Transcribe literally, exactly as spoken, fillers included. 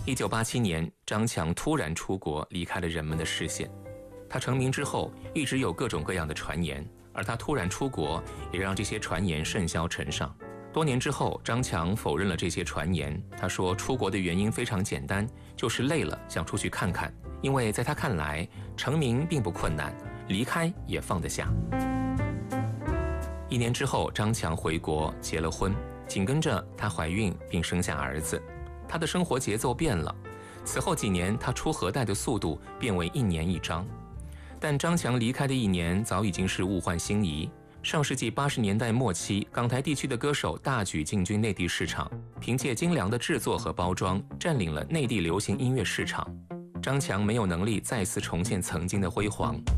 一九八七年，张强突然出国，离开了人们的视线。他成名之后，一直有各种各样的传言，而他突然出国，也让这些传言甚嚣尘上。多年之后，张强否认了这些传言。他说，出国的原因非常简单，就是累了，想出去看看。因为在他看来，成名并不困难，离开也放得下。一年之后，张强回国结了婚，紧跟着她怀孕并生下儿子。她的生活节奏变了，此后几年，她出核弹的速度变为一年一张。但张强离开的一年，早已经是物换星移。上世纪八十年代末期，港台地区的歌手大举进军内地市场，凭借精良的制作和包装，占领了内地流行音乐市场。张强没有能力再次重现曾经的辉煌，